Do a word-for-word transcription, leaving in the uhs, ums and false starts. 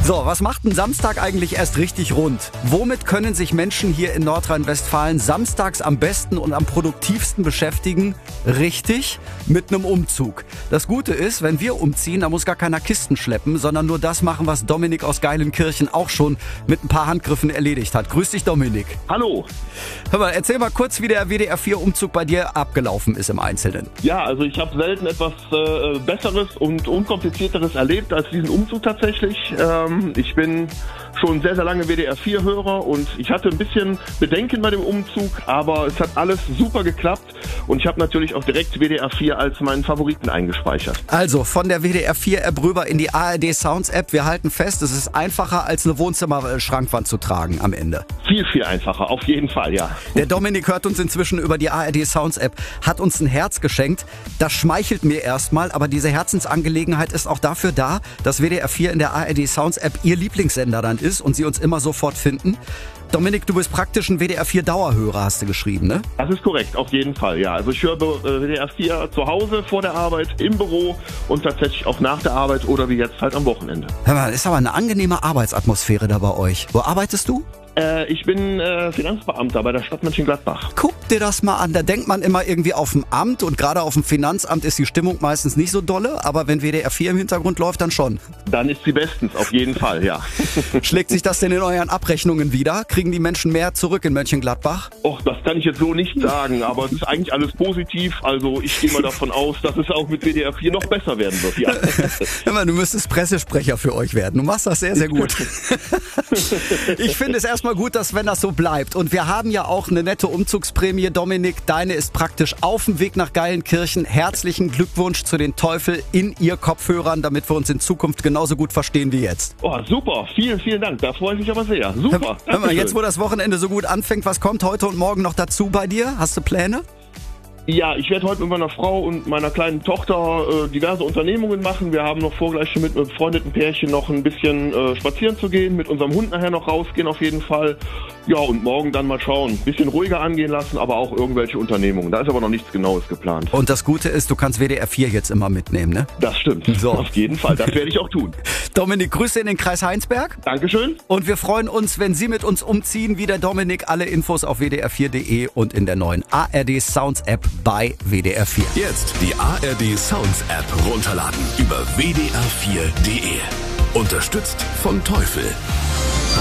So, was macht ein Samstag eigentlich erst richtig rund? Womit können sich Menschen hier in Nordrhein-Westfalen samstags am besten und am produktivsten beschäftigen? Richtig, mit einem Umzug. Das Gute ist, wenn wir umziehen, da muss gar keiner Kisten schleppen, sondern nur das machen, was Dominik aus Geilenkirchen auch schon mit ein paar Handgriffen erledigt hat. Grüß dich, Dominik. Hallo. Hör mal, erzähl mal kurz, wie der W D R vier Umzug bei dir abgelaufen ist im Einzelnen. Ja, also ich habe selten etwas äh, Besseres und Unkomplizierteres erlebt als diesen Umzug tatsächlich. Ähm, ich bin schon sehr, sehr lange W D R vier Hörer und ich hatte ein bisschen Bedenken bei dem Umzug, aber es hat alles super geklappt und ich habe natürlich auch direkt W D R vier als meinen Favoriten eingespeichert. Also von der W D R vier App rüber in die A R D Sounds App. Wir halten fest, es ist einfacher als eine Wohnzimmerschrankwand zu tragen am Ende. Viel, viel einfacher, auf jeden Fall, ja. Der Dominik hört uns inzwischen über die A R D Sounds App, hat uns ein Herz geschenkt. Das schmeichelt mir erstmal, aber diese Herzensangelegenheit ist auch dafür da, dass W D R vier in der A R D Sounds App ihr Lieblingssender dann ist und sie uns immer sofort finden. Dominik, du bist praktisch ein W D R vier Dauerhörer, hast du geschrieben, ne? Das ist korrekt, auf jeden Fall, ja. Also ich höre W D R vier zu Hause, vor der Arbeit, im Büro und tatsächlich auch nach der Arbeit oder wie jetzt halt am Wochenende. Hör mal, ist aber eine angenehme Arbeitsatmosphäre da bei euch. Wo arbeitest du? Äh, ich bin äh, Finanzbeamter bei der Stadt Mönchengladbach. Guck dir das mal an, da denkt man immer irgendwie auf dem Amt und gerade auf dem Finanzamt ist die Stimmung meistens nicht so dolle, aber wenn W D R vier im Hintergrund läuft, dann schon. Dann ist sie bestens, auf jeden Fall, ja. Schlägt sich das denn in euren Abrechnungen wieder? Kriegen die Menschen mehr zurück in Mönchengladbach? Och, das kann ich jetzt so nicht sagen, aber es ist eigentlich alles positiv, also ich gehe mal davon aus, dass es auch mit W D R vier noch besser werden wird, ja. Hör mal, du müsstest Pressesprecher für euch werden, du machst das sehr, sehr gut. Ich finde es erstmal gut, dass wenn das so bleibt. Und wir haben ja auch eine nette Umzugsprämie, Dominik. Deine ist praktisch auf dem Weg nach Geilenkirchen. Herzlichen Glückwunsch zu den Teufel in ihr Kopfhörern, damit wir uns in Zukunft genauso gut verstehen wie jetzt. Oh, super. Vielen, vielen Dank. Da freue ich mich aber sehr. Super. Hör mal, jetzt wo das Wochenende so gut anfängt, was kommt heute und morgen noch dazu bei dir? Hast du Pläne? Ja, ich werde heute mit meiner Frau und meiner kleinen Tochter äh, diverse Unternehmungen machen. Wir haben noch vor, gleich schon mit einem befreundeten Pärchen noch ein bisschen äh, spazieren zu gehen, mit unserem Hund nachher noch rausgehen auf jeden Fall. Ja, und morgen dann mal schauen. Ein bisschen ruhiger angehen lassen, aber auch irgendwelche Unternehmungen. Da ist aber noch nichts Genaues geplant. Und das Gute ist, du kannst W D R vier jetzt immer mitnehmen, ne? Das stimmt. So. Auf jeden Fall. Das werde ich auch tun. Dominik, Grüße in den Kreis Heinsberg. Dankeschön. Und wir freuen uns, wenn Sie mit uns umziehen, wie der Dominik. Alle Infos auf w d r vier punkt d e und in der neuen A R D Sounds App bei W D R vier. Jetzt die A R D Sounds App runterladen über w d r vier punkt d e. Unterstützt von Teufel.